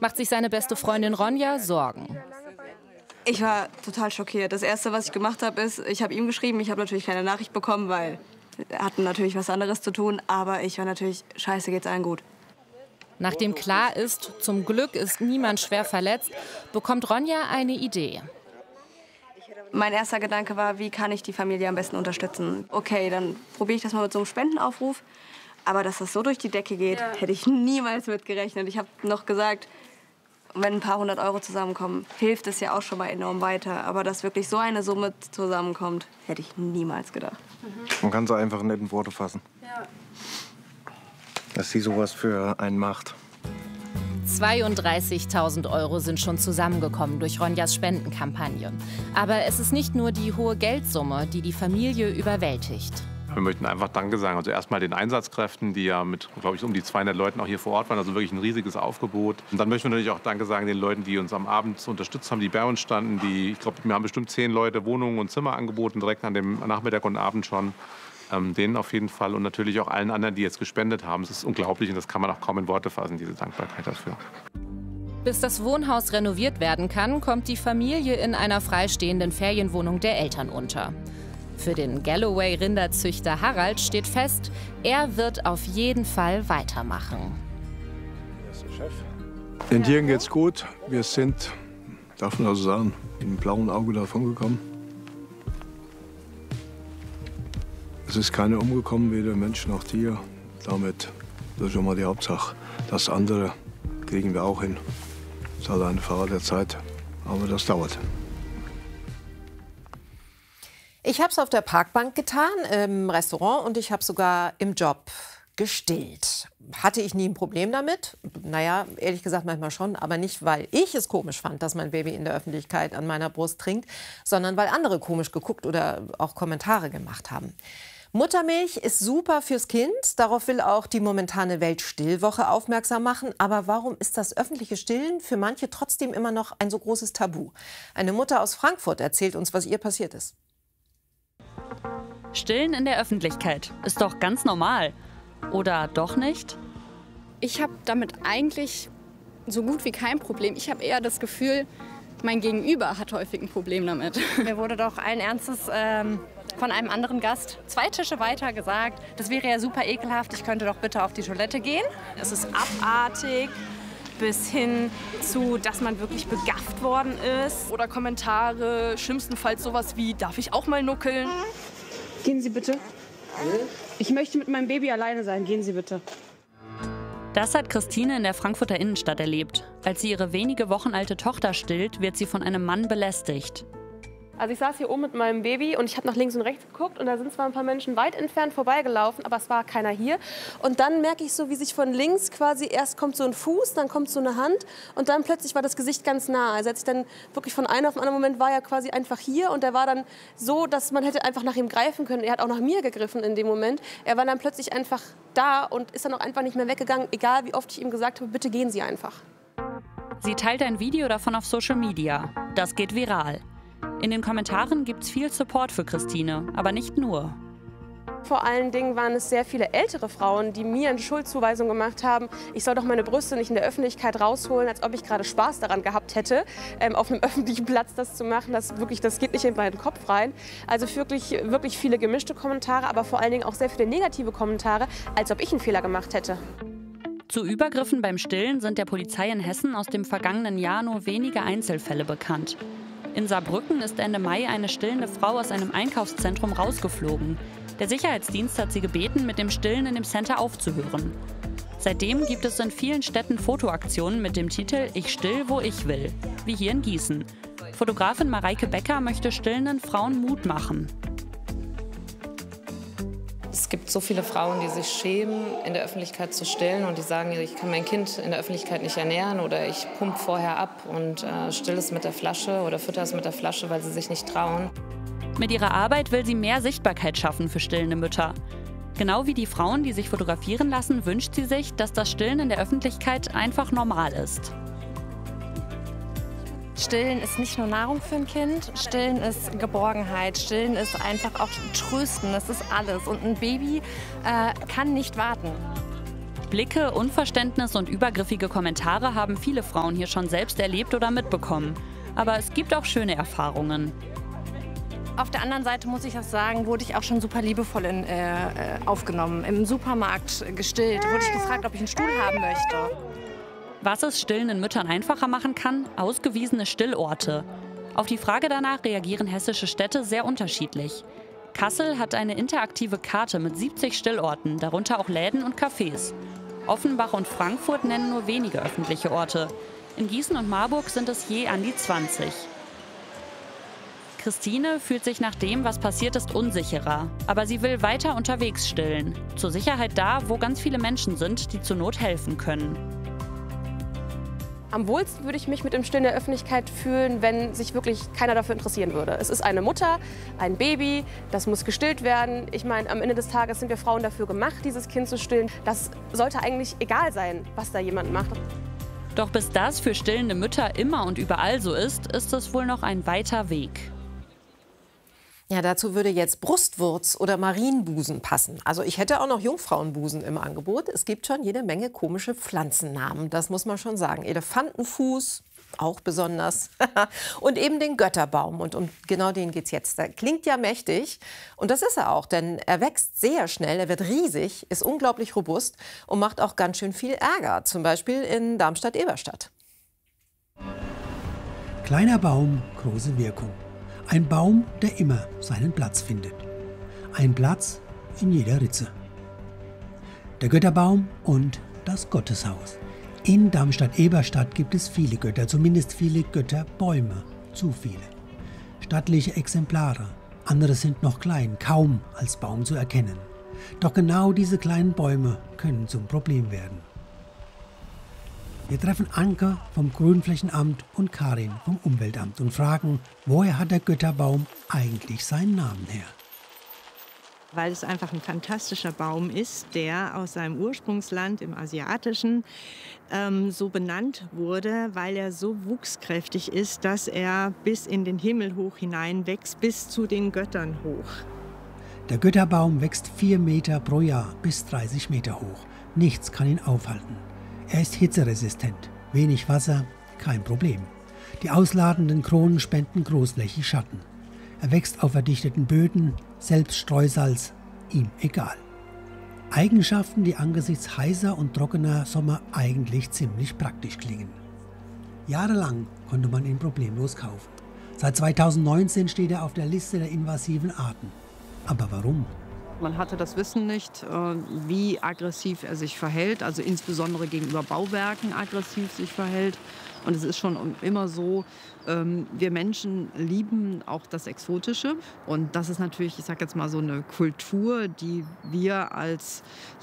macht sich seine beste Freundin Ronja Sorgen. Ich war total schockiert. Das Erste, was ich gemacht habe, ist, ich habe ihm geschrieben. Ich habe natürlich keine Nachricht bekommen, weil wir hatten natürlich was anderes zu tun. Aber ich war natürlich, scheiße, geht's allen gut. Nachdem klar ist, zum Glück ist niemand schwer verletzt, bekommt Ronja eine Idee. Mein erster Gedanke war, wie kann ich die Familie am besten unterstützen? Okay, dann probiere ich das mal mit so einem Spendenaufruf. Aber dass das so durch die Decke geht, hätte ich niemals mit gerechnet. Ich habe noch gesagt, wenn ein paar 100 Euro zusammenkommen, hilft es ja auch schon mal enorm weiter. Aber dass wirklich so eine Summe zusammenkommt, hätte ich niemals gedacht. Man kann sie einfach nicht in Worte fassen. Ja. Dass sie sowas für einen macht. 32.000 Euro sind schon zusammengekommen durch Ronjas Spendenkampagne. Aber es ist nicht nur die hohe Geldsumme, die die Familie überwältigt. Wir möchten einfach Danke sagen. Also erstmal den Einsatzkräften, die ja mit, glaube ich, um die 200 Leuten auch hier vor Ort waren. Also wirklich ein riesiges Aufgebot. Und dann möchten wir natürlich auch Danke sagen den Leuten, die uns am Abend unterstützt haben, die bei uns standen. Ich glaube, wir haben bestimmt 10 Leute Wohnungen und Zimmer angeboten, direkt an dem Nachmittag und Abend schon. Denen auf jeden Fall und natürlich auch allen anderen, die jetzt gespendet haben. Es ist unglaublich und das kann man auch kaum in Worte fassen, diese Dankbarkeit dafür. Bis das Wohnhaus renoviert werden kann, kommt die Familie in einer freistehenden Ferienwohnung der Eltern unter. Für den Galloway-Rinderzüchter Harald steht fest, er wird auf jeden Fall weitermachen. Den Tieren geht's gut. Wir sind, darf man also sagen, mit einem blauen Auge davongekommen. Es ist keiner umgekommen, weder Mensch noch Tier. Damit ist schon mal die Hauptsache. Das andere kriegen wir auch hin. Das ist halt eine Frage der Zeit, aber das dauert. Ich habe es auf der Parkbank getan, im Restaurant und ich habe sogar im Job gestillt. Hatte ich nie ein Problem damit? Naja, ehrlich gesagt manchmal schon, aber nicht, weil ich es komisch fand, dass mein Baby in der Öffentlichkeit an meiner Brust trinkt, sondern weil andere komisch geguckt oder auch Kommentare gemacht haben. Muttermilch ist super fürs Kind, darauf will auch die momentane Weltstillwoche aufmerksam machen. Aber warum ist das öffentliche Stillen für manche trotzdem immer noch ein so großes Tabu? Eine Mutter aus Frankfurt erzählt uns, was ihr passiert ist. Stillen in der Öffentlichkeit ist doch ganz normal. Oder doch nicht? Ich habe damit eigentlich so gut wie kein Problem. Ich habe eher das Gefühl, mein Gegenüber hat häufig ein Problem damit. Mir wurde doch allen Ernstes von einem anderen Gast 2 Tische weiter gesagt, das wäre ja super ekelhaft, ich könnte doch bitte auf die Toilette gehen. Es ist abartig, bis hin zu, dass man wirklich begafft worden ist. Oder Kommentare, schlimmstenfalls sowas wie, darf ich auch mal nuckeln? Gehen Sie bitte. Ich möchte mit meinem Baby alleine sein, gehen Sie bitte. Das hat Christine in der Frankfurter Innenstadt erlebt. Als sie ihre wenige Wochen alte Tochter stillt, wird sie von einem Mann belästigt. Also ich saß hier oben mit meinem Baby und ich habe nach links und rechts geguckt und da sind zwar ein paar Menschen weit entfernt vorbeigelaufen, aber es war keiner hier. Und dann merke ich so, wie sich von links quasi, erst kommt so ein Fuß, dann kommt so eine Hand und dann plötzlich war das Gesicht ganz nah. Also als ich dann wirklich von einem auf den anderen Moment war er quasi einfach hier und er war dann so, dass man hätte einfach nach ihm greifen können. Er hat auch nach mir gegriffen in dem Moment. Er war dann plötzlich einfach da und ist dann auch einfach nicht mehr weggegangen, egal wie oft ich ihm gesagt habe, bitte gehen Sie einfach. Sie teilt ein Video davon auf Social Media. Das geht viral. In den Kommentaren gibt es viel Support für Christine, aber nicht nur. Vor allen Dingen waren es sehr viele ältere Frauen, die mir eine Schuldzuweisung gemacht haben, ich soll doch meine Brüste nicht in der Öffentlichkeit rausholen, als ob ich gerade Spaß daran gehabt hätte, auf einem öffentlichen Platz das zu machen. Das geht nicht in meinen Kopf rein. Also wirklich viele gemischte Kommentare, aber vor allen Dingen auch sehr viele negative Kommentare, als ob ich einen Fehler gemacht hätte. Zu Übergriffen beim Stillen sind der Polizei in Hessen aus dem vergangenen Jahr nur wenige Einzelfälle bekannt. In Saarbrücken ist Ende Mai eine stillende Frau aus einem Einkaufszentrum rausgeflogen. Der Sicherheitsdienst hat sie gebeten, mit dem Stillen in dem Center aufzuhören. Seitdem gibt es in vielen Städten Fotoaktionen mit dem Titel »Ich still, wo ich will«, wie hier in Gießen. Fotografin Mareike Becker möchte stillenden Frauen Mut machen. Es gibt so viele Frauen, die sich schämen, in der Öffentlichkeit zu stillen und die sagen, ich kann mein Kind in der Öffentlichkeit nicht ernähren oder ich pumpe vorher ab und still es mit der Flasche oder fütter es mit der Flasche, weil sie sich nicht trauen. Mit ihrer Arbeit will sie mehr Sichtbarkeit schaffen für stillende Mütter. Genau wie die Frauen, die sich fotografieren lassen, wünscht sie sich, dass das Stillen in der Öffentlichkeit einfach normal ist. Stillen ist nicht nur Nahrung für ein Kind, Stillen ist Geborgenheit, Stillen ist einfach auch Trösten, das ist alles. Und ein Baby kann nicht warten. Blicke, Unverständnis und übergriffige Kommentare haben viele Frauen hier schon selbst erlebt oder mitbekommen. Aber es gibt auch schöne Erfahrungen. Auf der anderen Seite muss ich auch sagen, wurde ich auch schon super liebevoll aufgenommen. Im Supermarkt gestillt, wurde ich gefragt, ob ich einen Stuhl haben möchte. Was es stillenden Müttern einfacher machen kann? Ausgewiesene Stillorte. Auf die Frage danach reagieren hessische Städte sehr unterschiedlich. Kassel hat eine interaktive Karte mit 70 Stillorten, darunter auch Läden und Cafés. Offenbach und Frankfurt nennen nur wenige öffentliche Orte. In Gießen und Marburg sind es je an die 20. Christine fühlt sich nach dem, was passiert ist, unsicherer. Aber sie will weiter unterwegs stillen. Zur Sicherheit da, wo ganz viele Menschen sind, die zur Not helfen können. Am wohlsten würde ich mich mit dem Stillen der Öffentlichkeit fühlen, wenn sich wirklich keiner dafür interessieren würde. Es ist eine Mutter, ein Baby, das muss gestillt werden. Ich meine, am Ende des Tages sind wir Frauen dafür gemacht, dieses Kind zu stillen. Das sollte eigentlich egal sein, was da jemand macht. Doch bis das für stillende Mütter immer und überall so ist es wohl noch ein weiter Weg. Ja, dazu würde jetzt Brustwurz oder Marienbusen passen. Also ich hätte auch noch Jungfrauenbusen im Angebot. Es gibt schon jede Menge komische Pflanzennamen, das muss man schon sagen. Elefantenfuß, auch besonders. Und eben den Götterbaum. Und um genau den geht's jetzt. Der klingt ja mächtig. Und das ist er auch, denn er wächst sehr schnell, er wird riesig, ist unglaublich robust und macht auch ganz schön viel Ärger. Zum Beispiel in Darmstadt-Eberstadt. Kleiner Baum, große Wirkung. Ein Baum, der immer seinen Platz findet. Ein Platz in jeder Ritze. Der Götterbaum und das Gotteshaus. In Darmstadt-Eberstadt gibt es viele Götter, zumindest viele Götterbäume. Zu viele. Stattliche Exemplare. Andere sind noch klein, kaum als Baum zu erkennen. Doch genau diese kleinen Bäume können zum Problem werden. Wir treffen Anke vom Grünflächenamt und Karin vom Umweltamt und fragen, woher hat der Götterbaum eigentlich seinen Namen her? Weil es einfach ein fantastischer Baum ist, der aus seinem Ursprungsland im Asiatischen so benannt wurde, weil er so wuchskräftig ist, dass er bis in den Himmel hoch hinein wächst, bis zu den Göttern hoch. Der Götterbaum wächst 4 Meter pro Jahr bis 30 Meter hoch. Nichts kann ihn aufhalten. Er ist hitzeresistent, wenig Wasser, kein Problem. Die ausladenden Kronen spenden großflächig Schatten. Er wächst auf verdichteten Böden, selbst Streusalz, ihm egal. Eigenschaften, die angesichts heißer und trockener Sommer eigentlich ziemlich praktisch klingen. Jahrelang konnte man ihn problemlos kaufen. Seit 2019 steht er auf der Liste der invasiven Arten. Aber warum? Man hatte das Wissen nicht, wie aggressiv er sich verhält, also insbesondere gegenüber Bauwerken aggressiv sich verhält. Und es ist schon immer so, wir Menschen lieben auch das Exotische. Und das ist natürlich, ich sage jetzt mal, so eine Kultur, die wir als